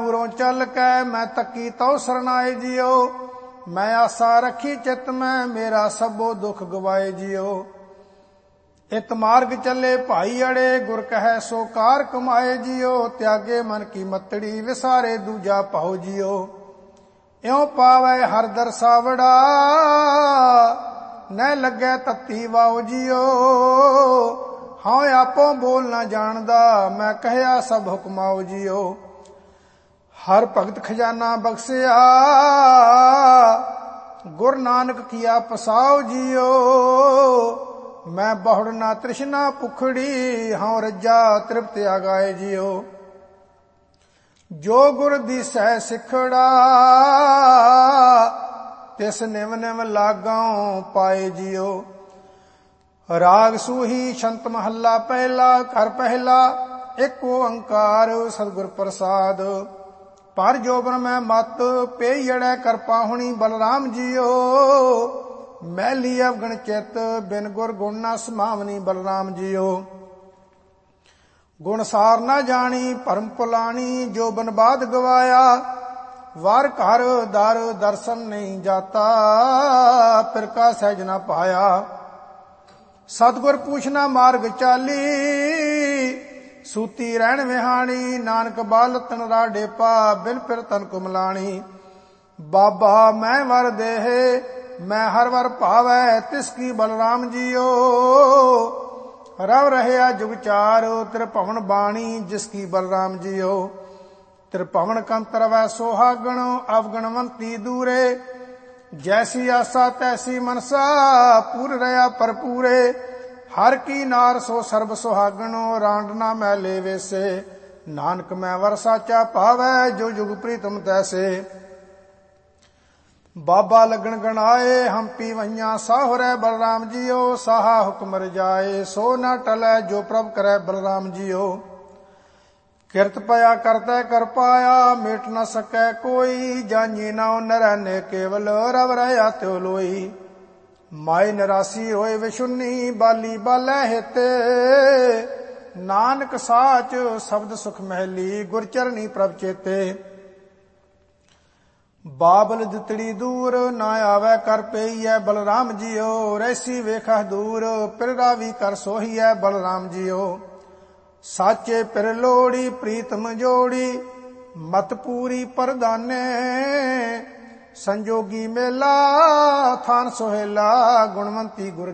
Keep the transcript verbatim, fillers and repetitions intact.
दूरों चल कै मैं तकी तो सरनाए जियो। मैं आसा रखी चित में मेरा सबो दुख गवाए जियो। इत मार्ग चले भाई अड़े गुर कहे सो कार कमाए जियो। त्यागे मन की मतड़ी विसारे दूजा पाओ जियो। इਉਂ पावे हर दरसावड़ा न लगे तत्ती वाओ जियो। हाँ आपो बोल न जानदा मैं कहया सब हुक्माओ जियो। हर भगत खजाना बख्शिया गुर नानक किया पसाओ जियो। मैं बहुड़ ना तृष्णा पुखड़ी हाँ रज्जा तृप्त आगाए जियो। जो गुर दिसै सिखड़ा तिस निव निव लागां पाए जियो। राग सूही छंत महला पहला कर पहला एक ओंकार सतगुर प्रसाद। पर जोबन में मत पेयड़े करपा हुणी बलराम जियो। मैली अवगण चित बिन गुर गुण ना समावनी बलराम जियो। गुण सार न जानी परम पुलानी जो बनबाद गवाया। वार घर दर दर्शन नहीं जाता फिर का सहज न पाया। सतगुर पूछना मार्ग चाली सूती रहन विहानी। नानक बाल तन राडे पा बिन फिर तन कुमलानी। बाबा मैं वर देहे मैं हर वर पावै तिसकी बलराम जियो। रव रहया जुग चार त्रिभवन बाणी जिसकी बलराम जियो। त्रिभवन कंतर वै सोहागण अवगणवंती दूरे। जैसी आसा तैसी मनसा पूर रहा परपूरे। हर की नार सो सर्ब सुहागणो रांड ना मैले वेसे। नानक मैं वर साचा पावै जो जुग प्रीतम तैसे। बाबा लगन गणाए हम्पी वहिया साहुरै बलराम जियो। साहा हुक्म रजाए सो न टलै जो प्रभ करे बलराम जियो। किरत पया करतै कर पाया मेट न सकै कोई। जानी नाउ नरैने केवल रव रहया त्यो लोई। माए निरासी होए विशुन्नी बाली बालै हिते। नानक साच शब्द सुख महली गुरचरनी प्रभ चेते। बाबल दितड़ी दूर ना आवे कर पेईयै बलराम जियो। रैसी वेखह दूर पिर रावी कर सोहीयै बलराम जियो। साचे पिर लोड़ी प्रीतम जोड़ी मत पूरी परदाने। संजोगी मेला थान सोहेला गुणवंती गुर